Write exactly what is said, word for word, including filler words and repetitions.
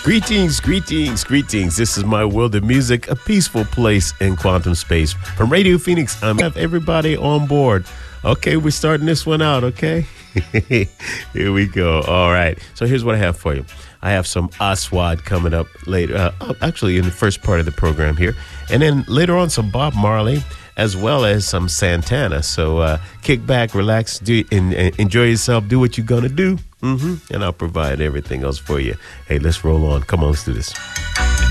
Greetings, greetings, greetings. This is My World of Music, a peaceful place in quantum space. From Radio Phoenix, I have everybody on board. Okay, we're starting this one out, okay? Here we go. All right. So here's what I have for you. I have some Aswad coming up later, uh, actually in the first part of the program here. And then later on, some Bob Marley, as well as some Santana. So uh, kick back, relax, do and, and enjoy yourself, do what you're going to do. Mm-hmm. And I'll provide everything else for you. Hey, let's roll on. Come on, let's do this.